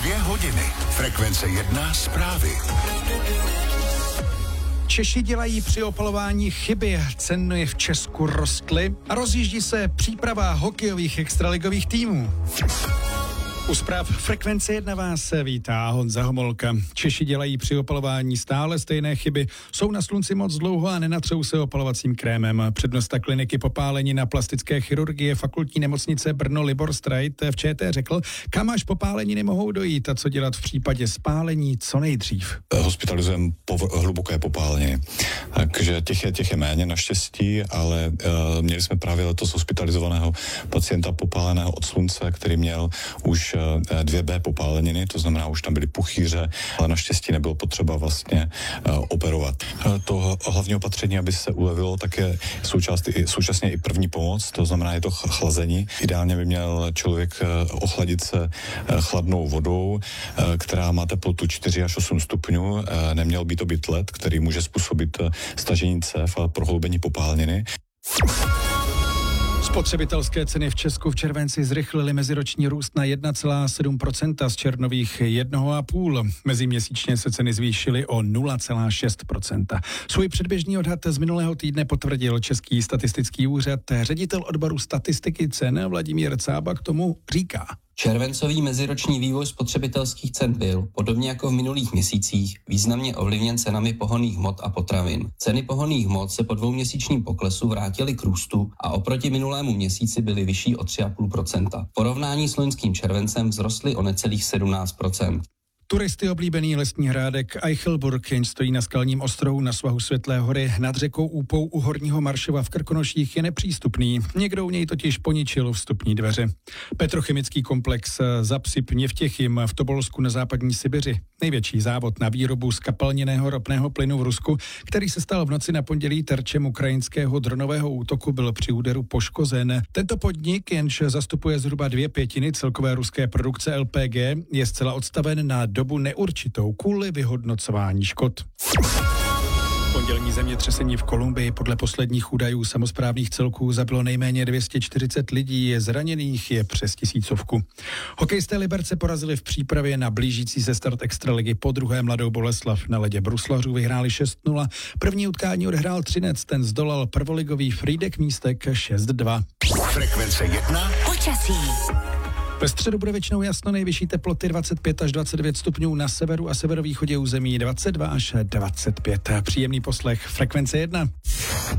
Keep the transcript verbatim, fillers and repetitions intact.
Dvě hodiny. Frekvence jedna zprávy. Češi dělají při opalování chyby, ceny v Česku rostly a rozjíždí se příprava hokejových extraligových týmů. U zpráv Frekvence jedna vás vítá Honza Homolka. Češi dělají při opalování stále stejné chyby, jsou na slunci moc dlouho a nenatřou se opalovacím krémem. Přednosta kliniky popálení na plastické chirurgie Fakultní nemocnice Brno Libor Streit v ČT řekl, kam až popáleniny mohou dojít a co dělat v případě spálení co nejdřív. Hospitalizujeme povr- hluboké popáleniny, takže těch je, těch je méně naštěstí, ale uh, měli jsme právě letos hospitalizovaného pacienta popáleného od slunce, který měl už dvě bé popáleniny, to znamená, už tam byly puchýře, ale naštěstí nebylo potřeba vlastně uh, operovat. To hlavní opatření, aby se ulevilo, tak je součást, současně i první pomoc, to znamená, je to chlazení. Ideálně by měl člověk uh, ochladit se uh, chladnou vodou, uh, která má teplotu čtyři až osm stupňů. Uh, neměl by to být led, který může způsobit uh, stažení cév a prohloubení popáleniny. Spotřebitelské ceny v Česku v červenci zrychlily meziroční růst na jedna celá sedm procenta z červnových jedna celá pět procenta. Meziměsíčně se ceny zvýšily o nula celá šest procenta. Svůj předběžný odhad z minulého týdne potvrdil Český statistický úřad. Ředitel odboru statistiky cen Vladimír Cába k tomu říká. Červencový meziroční vývoj spotřebitelských cen byl, podobně jako v minulých měsících, významně ovlivněn cenami pohonných hmot a potravin. Ceny pohonných hmot se po dvouměsíčním poklesu vrátily k růstu a oproti minulému měsíci byly vyšší o tři celá pět procenta. V porovnání s loňským červencem vzrostly o necelých sedmnáct procent. Turisty oblíbený lesní hrádek Eichelburg, jenž stojí na skalním ostrohu na svahu Světlé hory nad řekou Úpou u Horního Maršova v Krkonoších, je nepřístupný. Někdo u něj totiž poničil vstupní dveře. Petrochemický komplex Zapsyp Něvtěchym v Tobolsku na západní Sibiři, největší závod na výrobu skapalněného ropného plynu v Rusku, který se stal v noci na pondělí terčem ukrajinského dronového útoku, byl při úderu poškozen. Tento podnik, jenž zastupuje zhruba dvě pětiny celkové ruské produkce el pé gé, je zcela odstaven na dobu neurčitou kvůli vyhodnocování škod. Pondělní zemětřesení v Kolumbii podle posledních údajů samosprávných celků zabilo nejméně dvě stě čtyřicet lidí, zraněných je přes tisícovku. Hokejisté Liberce porazili v přípravě na blížící se start extraligy po druhé Mladou Boleslav. Na ledě Bruslařů vyhráli šest nula. První utkání odhrál Třinec, ten zdolal prvoligový Frýdek Místek šest dva. Frekvence jedna. Počasí. Ve středu bude většinou jasno, nejvyšší teploty dvacet pět až dvacet devět stupňů, na severu a severovýchodě území dvacet dva až dvacet pět. Příjemný poslech Frekvence jedna.